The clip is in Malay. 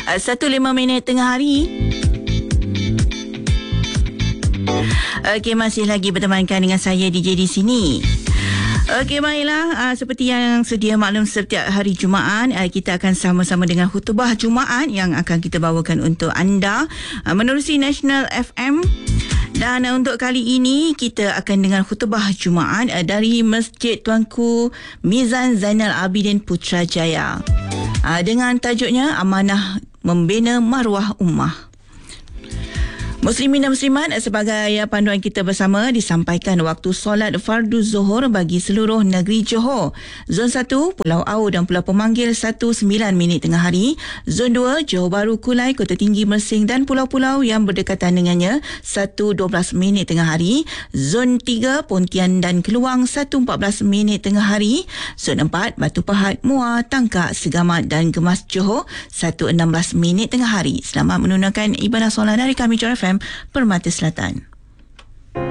1:05 tengah hari. Okey, masih lagi bertemankan dengan saya DJ di sini. Okey, baiklah, seperti yang sedia maklum, setiap hari Jumaat kita akan sama-sama dengan khutbah Jumaat yang akan kita bawakan untuk anda menerusi National FM. Dan untuk kali ini kita akan dengar khutbah Jumaat dari Masjid Tuanku Mizan Zainal Abidin Putrajaya dengan tajuknya Amanah Membina Maruah Ummah. Muslimin dan Muslimat, sebagai panduan kita bersama, disampaikan waktu solat fardu zuhur bagi seluruh negeri Johor. Zon 1, Pulau Au dan Pulau Pemanggil 1:09 tengah hari. Zon 2, Johor Bahru, Kulai, Kota Tinggi, Mersing dan pulau-pulau yang berdekatan dengannya 1:12 tengah hari. Zon 3, Pontian dan Keluang 1:14 tengah hari. Zon 4, Batu Pahat, Muar, Tangkak, Segamat dan Gemas Johor 1:16 tengah hari. Selamat menunaikan ibadah solat dari kami Johor FM Permata Selatan.